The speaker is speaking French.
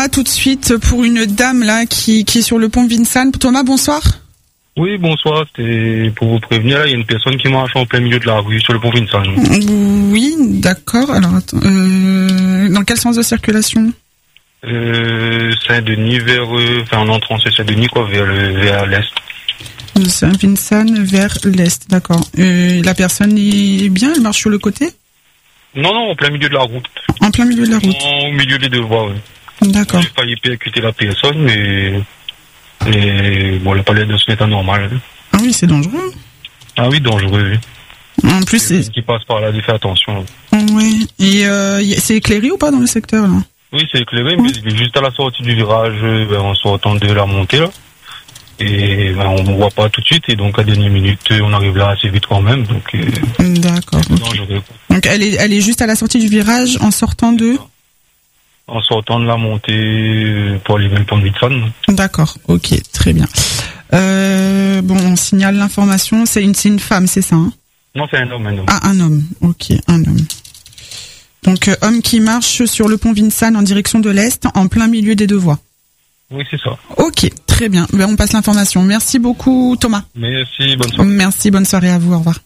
Thomas tout de suite pour une dame là qui est sur le pont Vincennes. Thomas, bonsoir. Oui, bonsoir, c'était pour vous prévenir, là, il y a une personne qui marche en plein milieu de la rue sur le pont Vincennes. Oui, d'accord. Alors, attends, dans quel sens de circulation? Saint-Denis en entrant sur Saint-Denis, quoi, vers l'est. De Saint-Vincent vers l'est, d'accord. La personne est bien, elle marche sur le côté? Non, en plein milieu de la route. En plein milieu de la route? Au milieu des deux voies, oui. D'accord. J'ai failli percuter la personne, mais bon, elle n'a pas l'air de se mettre à normal. Ah oui, c'est dangereux. Ah oui, dangereux, oui. En plus, c'est... qui passe par là, il fait attention. Oui. Et c'est éclairé ou pas dans le secteur, là? Oui, c'est éclairé, mais il est juste à la sortie du virage, en sortant de la montée, là. Et on ne voit pas tout de suite, et donc à dernière minute, on arrive là assez vite quand même. Donc, d'accord. Okay. Donc elle est juste à la sortie du virage en sortant de... En sortant de la montée pour aller vers le pont de Vincennes. D'accord, ok, très bien. Bon, on signale l'information, c'est une femme, c'est ça, hein? Non, c'est un homme. Ah, un homme, ok, un homme. Donc, homme qui marche sur le pont Vincennes en direction de l'Est, en plein milieu des deux voies. Oui, c'est ça. Ok, très bien. Ben, on passe l'information. Merci beaucoup, Thomas. Merci, bonne soirée. Merci, bonne soirée à vous, au revoir.